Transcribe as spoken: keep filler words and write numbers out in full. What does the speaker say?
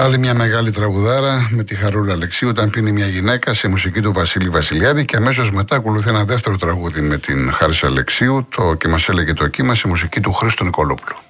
Άλλη μια μεγάλη τραγουδάρα με τη Χαρούλα Αλεξίου, όταν πίνει μια γυναίκα, σε μουσική του Βασίλη Βασιλιάδη, και αμέσως μετά ακολουθεί ένα δεύτερο τραγούδι με την Χάρισα Αλεξίου, το «Και μας έλεγε το κύμα», σε μουσική του Χρήστου Νικολόπουλου.